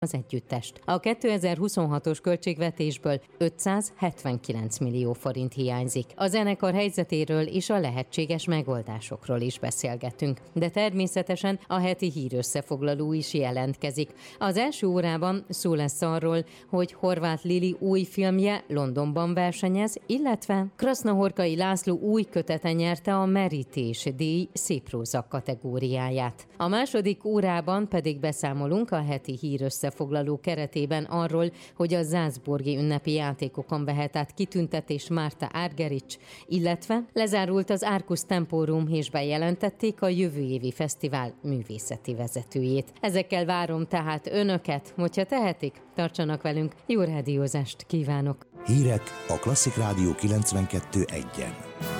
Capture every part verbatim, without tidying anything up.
az együttest. A kétezer-huszonhatos költségvetésből ötszázhetvenkilenc millió forint hiányzik. A zenekar helyzetéről és a lehetséges megoldásokról is beszélgetünk, de természetesen a heti hírösszefoglaló is jelentkezik. Az első órában szó lesz arról, hogy Horváth Lili új filmje Londonban versenyez, illetve Krasznahorkai László új kötete nyerte a Merítés díj széppróza kategóriáját. A második órában pedig beszámolunk a heti hírösszefoglaló keretében arról, hogy a Salzburgi ünnepi játékokon vehet át kitüntetés Márta Argerich, illetve lezárult az Arcus Temporum és bejelentették a jövő évi fesztivál művészeti vezetőjét. Ezekkel várom tehát önöket, hogyha tehetik, tartsanak velünk, jó rádiózást kívánok! Hírek a Klasszik Rádió kilencvenkettő egyen.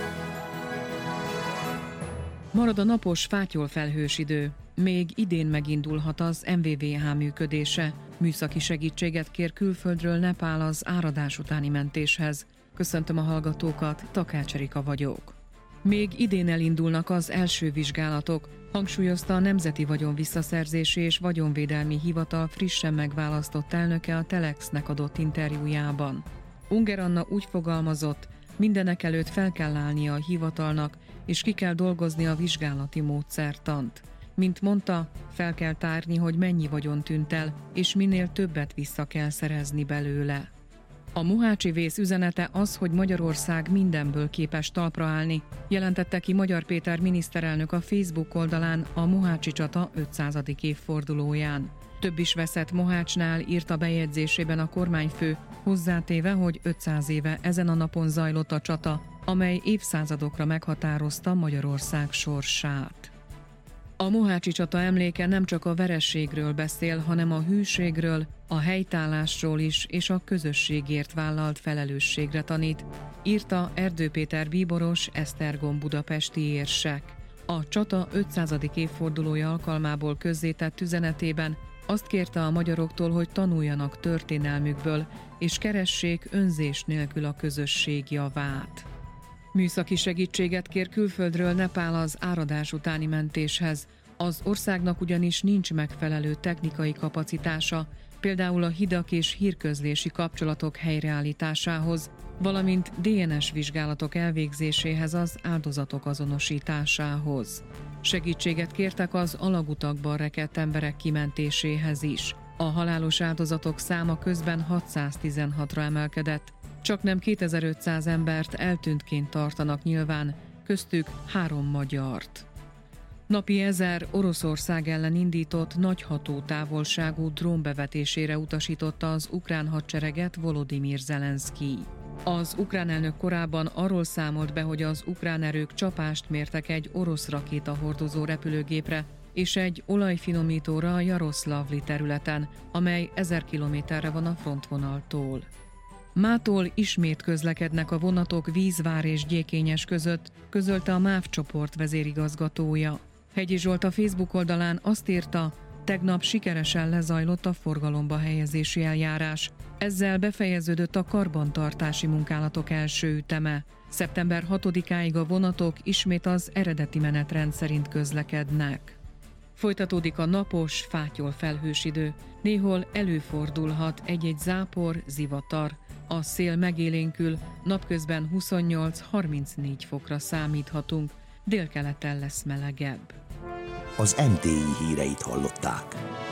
Marad a napos, fátyol felhős idő. Még idén megindulhat az em vé vé há működése. Műszaki segítséget kér külföldről Nepál az áradás utáni mentéshez. Köszöntöm a hallgatókat, Takács Erika vagyok. Még idén elindulnak az első vizsgálatok, hangsúlyozta a Nemzeti Vagyon Visszaszerzési és Vagyonvédelmi Hivatal frissen megválasztott elnöke a Telexnek adott interjújában. Unger Anna úgy fogalmazott, mindenek előtt fel kell állnia a hivatalnak, és ki kell dolgozni a vizsgálati módszertant. Mint mondta, fel kell tárni, hogy mennyi vagyon tűnt el, és minél többet vissza kell szerezni belőle. A Mohácsi vész üzenete az, hogy Magyarország mindenből képes talpra állni, jelentette ki Magyar Péter miniszterelnök a Facebook oldalán a Mohácsi csata ötszázadik évfordulóján. Több is veszett Mohácsnál, írt a bejegyzésében a kormányfő, hozzátéve, hogy ötszáz éve ezen a napon zajlott a csata, amely évszázadokra meghatározta Magyarország sorsát. A Mohácsi csata emléke nem csak a vereségről beszél, hanem a hűségről, a helytállásról is, és a közösségért vállalt felelősségre tanít, írta Erdő Péter bíboros, Esztergom budapesti érsek. A csata ötszázadik évfordulója alkalmából közzétett üzenetében azt kérte a magyaroktól, hogy tanuljanak történelmükből, és keressék önzés nélkül a közösség javát. Műszaki segítséget kér külföldről Nepál az áradás utáni mentéshez. Az országnak ugyanis nincs megfelelő technikai kapacitása, például a hidak és hírközlési kapcsolatok helyreállításához, valamint dé en es vizsgálatok elvégzéséhez, az áldozatok azonosításához. Segítséget kértek az alagutakban rekedt emberek kimentéséhez is. A halálos áldozatok száma közben hatszáztizenhatra emelkedett. Csaknem kétezer-ötszáz embert eltűntként tartanak nyilván, köztük három magyart. Napi ezer Oroszország ellen indított nagy hatótávolságú drón bevetésére utasította az ukrán hadsereget Volodymyr Zelenszkij. Az ukrán elnök korábban arról számolt be, hogy az ukrán erők csapást mértek egy orosz rakétahordozó repülőgépre és egy olajfinomítóra a Jaroszlavli területen, amely ezer kilométerre van a frontvonaltól. Mától ismét közlekednek a vonatok Vízvár és Gyékényes között, közölte a MÁV csoport vezérigazgatója. Hegyi Zsolt a Facebook oldalán azt írta, tegnap sikeresen lezajlott a forgalomba helyezési eljárás. Ezzel befejeződött a karbantartási munkálatok első üteme. szeptember hatodikáig a vonatok ismét az eredeti menetrend szerint közlekednek. Folytatódik a napos, fátyol felhős idő. Néhol előfordulhat egy-egy zápor, zivatar. A szél megélénkül, napközben huszonnyolc-harmincnégy fokra számíthatunk, délkeleten lesz melegebb. Az em té i híreit hallották.